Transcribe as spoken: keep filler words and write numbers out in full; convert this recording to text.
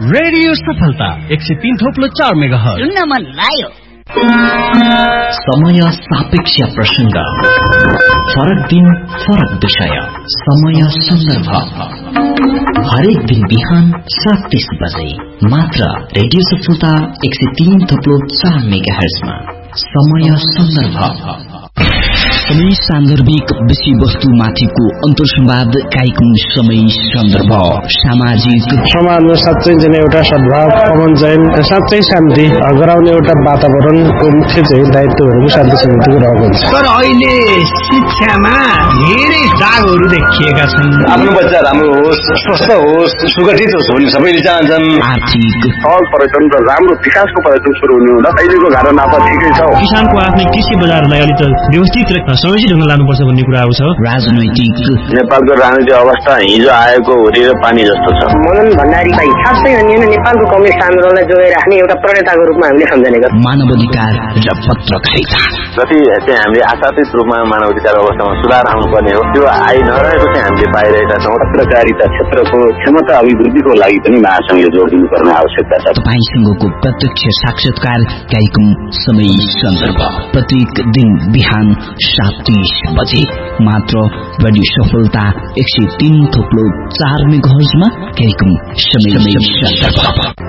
Radio सफलता एक सय तीन थोप्लो चार मेगाहर्ज सुन्न मन लाग्यो। समय सापेक्ष प्रसंग, फरक दिन फरक विषय, समय सन्दर्भ। हरेक दिन बिहान सात तीस बजे मात्र रेडियो सफलता एक सय तीन थोप्लो चार मेगाहर्जमा समय सन्दर्भ। समय सान्दर्भिक विषय वस्तु माथिको अन्तर्संवाद कार्यक्रम समय सन्दर्भ। सामाजिक समाजमा साँच्चै चाहिँ एउटा सद्भाव, अमन चयन, साँच्चै शान्ति गराउने एउटा वातावरणको मुख्य चाहिँ दायित्वहरू शान्ति समितिको रहेको हुन्छ। तर अहिले शिक्षामा धेरै दागहरू देखिएका छन्। आफ्नो बच्चा राम्रो होस्, स्वस्थ होस्, सुगठित होस् भन्ने सबैले चाहन्छन्। आर्थिक सहज पर्यटन र राम्रो विकासको पर्यटन सुरु हुने हुँदा अहिलेको धारा नापा ठिकै छ। किसानको आफ्नै कृषि बजारलाई अलि त व्यवस्थित र समेची ढङ्गले लानुपर्छ भन्ने कुराहरू छ। राजनैतिक नेपालको राजनीतिक अवस्था हिजो आएको हुरी र पानी जस्तो छ। मदन भण्डारी भाइ खासै अनि नेपालको कम्युनिस्ट आन्दोलनलाई जोगाइराख्ने एउटा प्रणेताको रूपमा हामीले सम्झनेका छौँ। मानवाधिकार र पत्रकारिता जति चाहिँ हामीले आशातीत रूपमा मानवाधिकार अवस्थामा सुधार आउनुपर्ने हो त्यो आइनरहेको चाहिँ हामीले पाइरहेका छौँ। पत्रकारिता क्षेत्रको क्षमता अभिवृद्धिको लागि पनि महासंघले जोड दिनुपर्ने आवश्यकता छ। तपाईसँगको प्रत्यक्ष साक्षात्कार कार्यक्रम समय सन्दर्भ प्रत्येक दिन बिहान सात तीस बजे मात्र रेडियो सफलता एक सय तीन थोप्लो चार मेगाहर्जमा कार्यक्रम समय सन्दर्भ।